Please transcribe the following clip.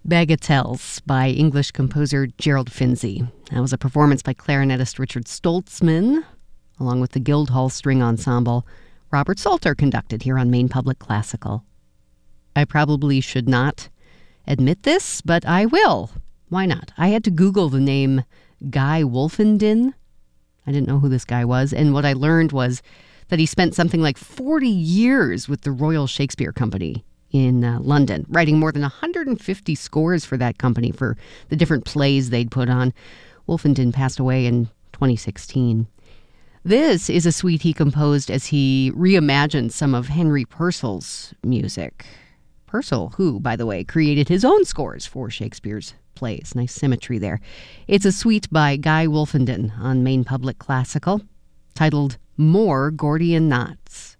Bagatelles by English composer Gerald Finzi. That was a performance by clarinetist Richard Stoltzman, along with the Guildhall String Ensemble. Robert Salter conducted here on Maine Public Classical. I probably should not admit this, but I will. Why not? I had to Google the name Guy Wolfenden. I didn't know who this guy was, and what I learned was that he spent something like 40 years with the Royal Shakespeare Company in London, writing more than 150 scores for that company for the different plays they'd put on. Wolfenden passed away in 2016. This is a suite he composed as he reimagined some of Henry Purcell's music. Purcell, who, by the way, created his own scores for Shakespeare's plays. Nice symmetry there. It's a suite by Guy Wolfenden on Maine Public Classical, titled More Gordian Knots.